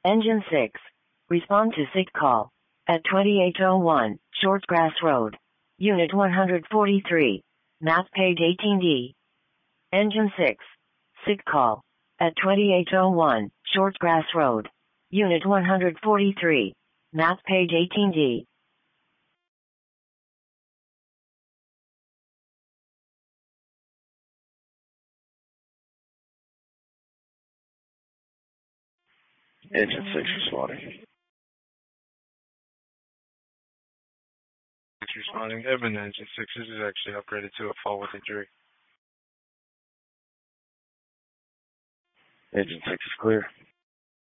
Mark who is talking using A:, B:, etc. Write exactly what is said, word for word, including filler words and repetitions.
A: Engine six. Respond to SIG call. At twenty-eight oh one, Shortgrass Road. Unit one hundred forty-three. Map page eighteen D. Engine six. SIG call. At twenty-eight oh one, Shortgrass Road. Unit one hundred forty-three. Map page eighteen D.
B: Engine six responding.
C: Responding. Evan, Engine six. This is actually upgraded to a fall with injury.
B: Engine six is clear.